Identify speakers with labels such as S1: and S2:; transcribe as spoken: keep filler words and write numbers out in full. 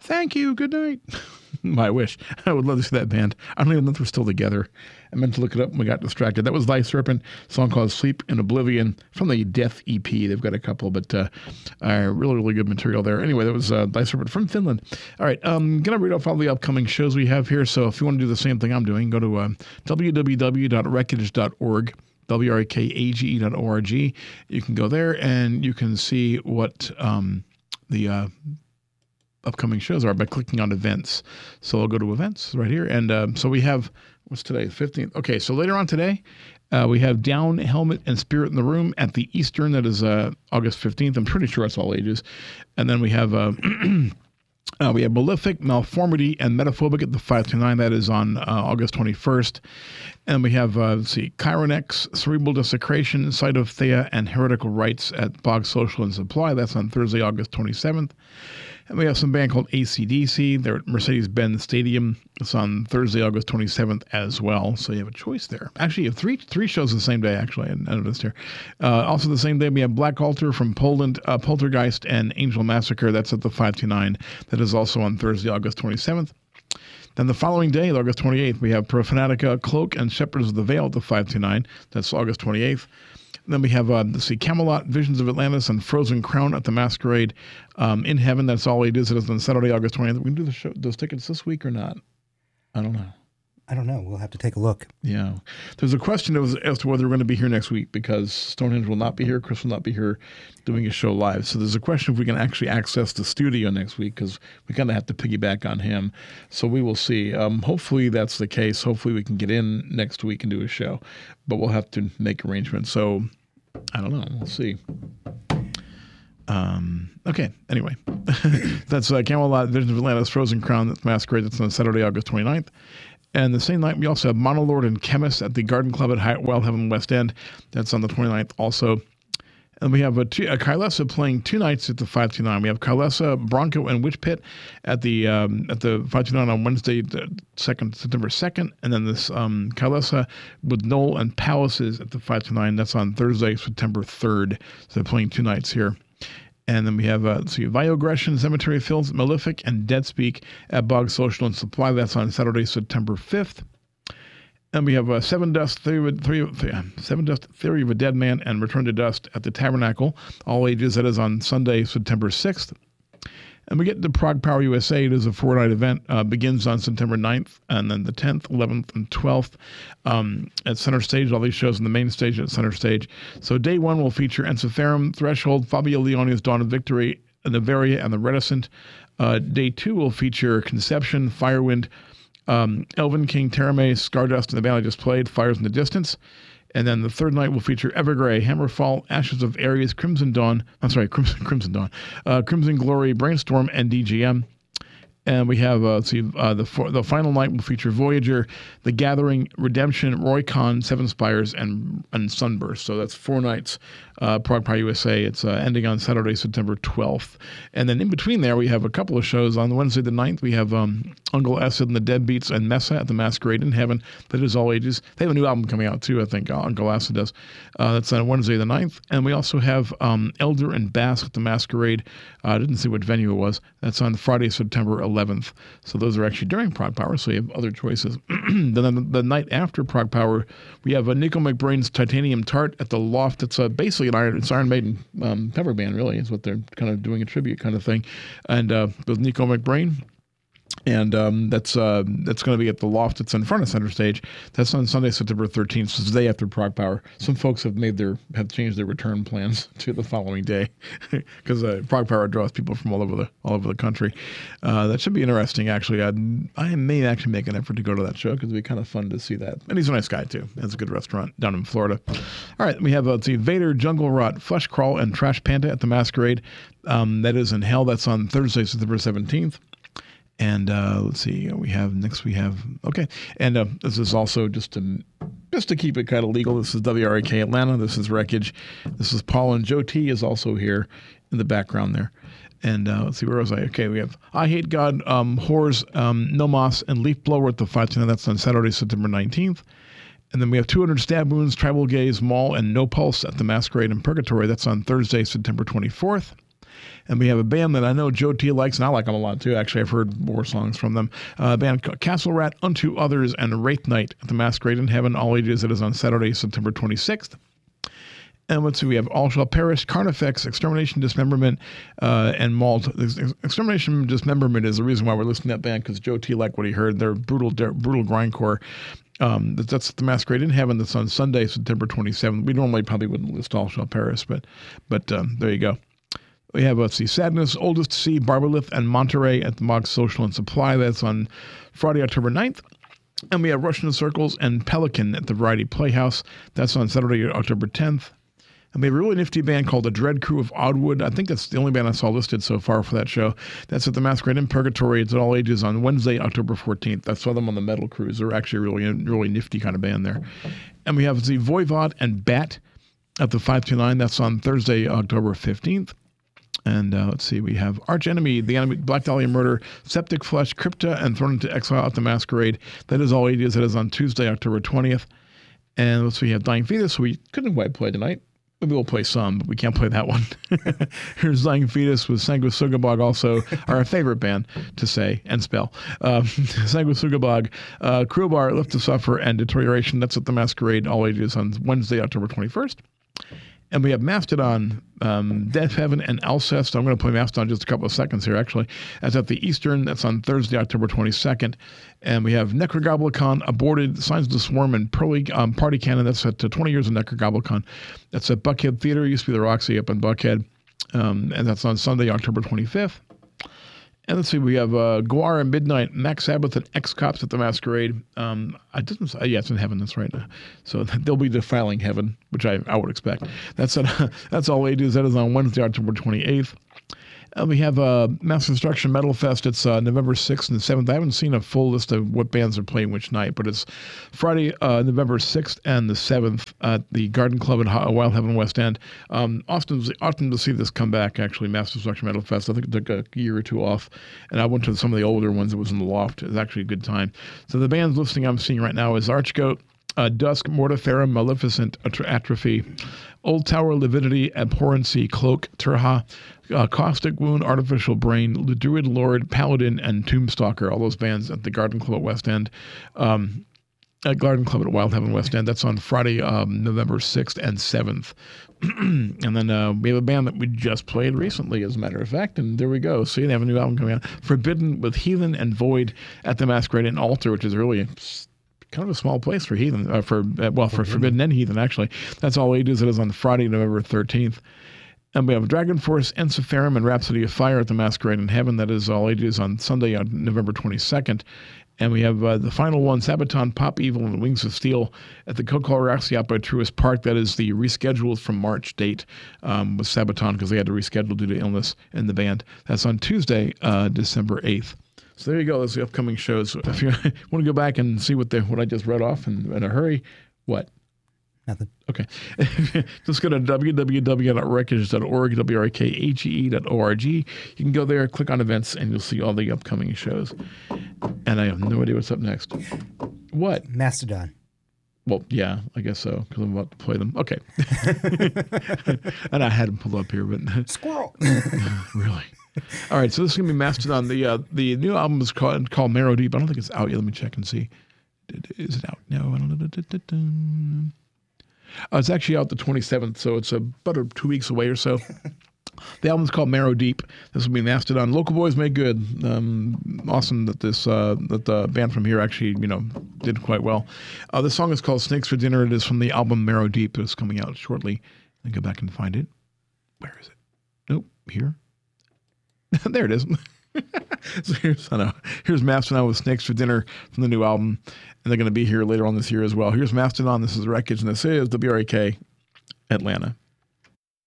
S1: Thank you. Good night. I wish. I would love to see that band. I don't even know if they're still together. I meant to look it up and we got distracted. That was Life Serpent, a song called Sleep in Oblivion from the Death E P. They've got a couple, but uh, uh, really, really good material there. Anyway, that was uh, Life Serpent from Finland. All right, I'm um, going to read off all the upcoming shows we have here. So if you want to do the same thing I'm doing, go to uh, w w w dot wreckage dot org. W R E K A G E dot O R G. You can go there and you can see what um, the uh, upcoming shows are by clicking on events. So I'll go to events right here. And um, so we have, what's today? fifteenth. Okay, so later on today, uh, we have Down, Helmet, and Spirit in the Room at the Eastern. That is uh, August fifteenth. I'm pretty sure it's all ages. And then we have... Uh, Uh, we have Malefic, Malformity, and Metaphobic at the five two nine. That is on uh, August twenty-first. And we have, uh, let's see, Chironex, Cerebral Desecration, Sight of Thea, and Heretical Rites at Bog Social and Supply. That's on Thursday, August twenty-seventh. And we have some band called A C D C. They're at Mercedes-Benz Stadium. It's on Thursday, August twenty-seventh as well. So you have a choice there. Actually, you have three three shows the same day, actually. I noticed here. Uh, also the same day, we have Black Altar from Poland, uh, Poltergeist, and Angel Massacre. That's at the five two nine. That is also on Thursday, August twenty-seventh. Then the following day, August twenty-eighth, we have Profanatica, Cloak, and Shepherds of the Veil at the five two nine. That's August twenty-eighth. Then we have, uh, let's see, Camelot, Visions of Atlantis, and Frozen Crown at the Masquerade um, in Heaven. That's all it is. It is on Saturday, August twentieth. We can do the show, those tickets this week or not? I don't know.
S2: I don't know. We'll have to take a look.
S1: Yeah. There's a question as, as to whether we're going to be here next week because Stonehenge will not be here. Chris will not be here doing his show live. So there's a question if we can actually access the studio next week because we kind of have to piggyback on him. So we will see. Um, hopefully that's the case. Hopefully we can get in next week and do a show. But we'll have to make arrangements. So I don't know. We'll see. Um, okay. Anyway, that's uh, Camelot, Visions of Atlantis, Frozen Crown, that's Masquerade. That's on Saturday, August twenty-ninth. And the same night, we also have Monolord and Chemist at the Garden Club at Hyatt Wild Heaven West End. That's on the twenty-ninth also. And we have a, a Kylesa playing two nights at the five two nine. We have Kylesa, Bronco, and Witch Pit at the um, at the five two nine on Wednesday, the second, September second. And then this um, Kylesa with Knoll and Palaces at the five two nine. That's on Thursday, September third. So they're playing two nights here. And then we have, uh, let's see, Viogression, Cemetery Fields, Malefic, and Deadspeak at Bog Social and Supply. That's on Saturday, September fifth. And we have uh, Seven Dust Theory of, Theory, Seven Dust Theory of a Dead Man and Return to Dust at the Tabernacle, all ages. That is on Sunday, September sixth. And we get to Prague Power U S A. It is a four-night event. Uh, begins on September ninth, and then the tenth, eleventh, and twelfth um, at Center Stage. All these shows on the main stage at Center Stage. So day one will feature Ensiferum, Threshold, Fabio Leone's Dawn of Victory, Nevaria, and The Reticent. Uh, day two will feature Conception, Firewind, um, Elven King, Terame, Scardust, and the band I just played, Fires in the Distance. And then the third night will feature Evergrey, Hammerfall, Ashes of Ares, Crimson Dawn. I'm sorry, Crimson, Crimson Dawn, uh, Crimson Glory, Brainstorm, and D G M. And we have, uh, let's see, uh, the for, the final night will feature Voyager, The Gathering, Redemption, Roycon, Seven Spires, and and Sunburst. So that's four nights, uh, Prague Power U S A. It's uh, ending on Saturday, September twelfth. And then in between there, we have a couple of shows. On Wednesday the ninth, we have um, Uncle Acid and the Deadbeats and Mesa at the Masquerade in Heaven. That is all ages. They have a new album coming out, too, I think, uh, Uncle Acid does. Uh, that's on Wednesday the ninth. And we also have um, Elder and Bass at the Masquerade. Uh, I didn't see what venue it was. That's on Friday, September eleventh. So those are actually during Prague Power, so you have other choices. Then the, the night after Prague Power, we have uh, Nico McBrain's Titanium Tart at the Loft. It's uh, basically an Iron, it's Iron Maiden um, cover band, really, is what they're kind of doing, a tribute kind of thing. And uh, with Nico McBrain. And um, that's uh, that's going to be at the Loft. It's in front of Center Stage. That's on Sunday, September thirteenth. So it's the day after Prague Power. Some folks have made their have changed their return plans to the following day because uh, Prague Power draws people from all over the all over the country. Uh, that should be interesting. Actually, I'd, I may actually make an effort to go to that show because it'd be kind of fun to see that. And he's a nice guy too. That's a good restaurant down in Florida. All right, we have uh, let's see, Vader, Jungle Rot, Flesh Crawl, and Trash Panda at the Masquerade. Um, that is in Hell. That's on Thursday, September seventeenth. And uh, let's see, we have next we have okay, and uh, this is also just to just to keep it kind of legal. This is W R A K Atlanta. This is Wreckage. This is Paul, and Joe T is also here in the background there. And uh, let's see, where was I? Okay, we have I Hate God, um, Whores, um, Nomos, and Leaf Blower at the five ten. That's on Saturday, September nineteenth. And then we have two hundred Stab Wounds, Tribal Gaze, Maul, and No Pulse at the Masquerade in Purgatory. That's on Thursday, September twenty-fourth. And we have a band that I know Joe T likes, and I like them a lot too. Actually, I've heard more songs from them. Uh, a band called Castle Rat, Unto Others, and Wraith Night at the Masquerade in Heaven. All ages. It is on Saturday, September twenty-sixth. And let's see, we have All Shall Perish, Carnifex, Extermination, Dismemberment, uh, and Malt. Extermination, Dismemberment is the reason why we're listening to that band, because Joe T liked what he heard. They're brutal, brutal grindcore. Um, that's the Masquerade in Heaven. That's on Sunday, September twenty-seventh. We normally probably wouldn't list All Shall Perish, but but um, there you go. We have, let's see, Sadness, Oldest Sea, Barbalith, and Monterey at the Mox Social and Supply. That's on Friday, October ninth. And we have Russian Circles and Pelican at the Variety Playhouse. That's on Saturday, October tenth. And we have a really nifty band called the Dread Crew of Oddwood. I think that's the only band I saw listed so far for that show. That's at the Masquerade in Purgatory. It's at all ages on Wednesday, October fourteenth. I saw them on the Metal Cruise. They're actually a really, really nifty kind of band there. And we have the Voivod and Bat at the five two nine. That's on Thursday, October fifteenth. And uh, let's see, we have Arch Enemy, The Enemy, Black Dahlia Murder, Septic Flesh, Crypta, and Thrown into Exile at the Masquerade. That is all ages. That is on Tuesday, October twentieth. And let's see, we have Dying Fetus, who we couldn't quite play tonight. Maybe we'll play some, but we can't play that one. Here's Dying Fetus with Sanguisugabog, also our favorite band to say and spell. Um, Sanguisugabog, uh, Crowbar, Left to Suffer, and Deterioration. That's at the Masquerade, all ages on Wednesday, October twenty-first. And we have Mastodon, um, Death Heaven, and Alcest. I'm going to play Mastodon just a couple of seconds here, actually. That's at the Eastern. That's on Thursday, October twenty-second. And we have Necrogoblicon, Aborted, Signs of the Swarm, and Pearly um, Party Cannon. That's at uh, twenty years of Necrogoblicon. That's at Buckhead Theater. It used to be the Roxy up in Buckhead. Um, and that's on Sunday, October twenty-fifth. And let's see, we have uh, Guar and Midnight, Max Sabbath, and X-Cops at the Masquerade. Um, I didn't say, yeah, it's in heaven, that's right. So they'll be defiling heaven, which I, I would expect. That's at, that's all ages. That is on Wednesday, October twenty-eighth. Uh, we have uh, Mass Destruction Metal Fest. It's uh, November sixth and seventh. I haven't seen a full list of what bands are playing which night, but it's Friday, uh, November sixth and the seventh at the Garden Club at Wild Heaven West End. Um, often, often to see this come back, actually, Mass Destruction Metal Fest. I think it took a year or two off, and I went to some of the older ones that was in the loft. It was actually a good time. So the bands listing I'm seeing right now is Archgoat, uh, Dusk, Mortiferum, Maleficent, Atrophy, Old Tower, Lividity, Abhorrency, Cloak, Turha, uh, Caustic Wound, Artificial Brain, The Druid Lord, Paladin, and Tombstalker, all those bands at the Garden Club at West End. Um, at Garden Club at Wild Heaven West End. That's on Friday, um, November sixth and seventh. And then uh, we have a band that we just played recently, as a matter of fact, and there we go. See, they have a new album coming out. Forbidden with Heathen and Void at the Masquerade and Altar, which is really kind of a small place for Heathen, uh, for uh, well, for Forbidden and Heathen, actually. That's all ages. It is on Friday, November thirteenth. And we have Dragon Force, Encepharum, and Rhapsody of Fire at the Masquerade in Heaven. That is all ages on Sunday, on November twenty-second. And we have uh, the final one, Sabaton, Pop Evil, and Wings of Steel at the Coca-Cola by Truist Park. That is the rescheduled from March date um, with Sabaton, because they had to reschedule due to illness in the band. That's on Tuesday, uh, December eighth. So there you go. Those are the upcoming shows. If you want to go back and see what the what I just read off in, in a hurry, what?
S2: Nothing.
S1: Okay. Just go to w w w dot wreckage dot org, W R K H E E dot O R G. You can go there, click on events, and you'll see all the upcoming shows. And I have no idea what's up next. What?
S2: Mastodon.
S1: Well, yeah, I guess so, because I'm about to play them. Okay. And I had them pulled up here, but...
S2: Squirrel!
S1: Really? All right, so this is going to be Mastodon. The uh, the new album is called, called Marrow Deep. I don't think it's out yet. Let me check and see. Is it out? No, I don't know. Uh, it's actually out the twenty-seventh, so it's about a two weeks away or so. The album's called Marrow Deep. This will be Mastodon. Local boys made good. Um, awesome that this uh, that the band from here actually, you know, did quite well. Uh, the song is called Snakes for Dinner. It is from the album Marrow Deep. It's coming out shortly. Let me go back and find it. Where is it? Nope, here. There it is. So here's, I know, here's Mastodon with Snakes for Dinner from the new album, and they're going to be here later on this year as well. Here's Mastodon. This is Wreckage, and this is W R A K Atlanta.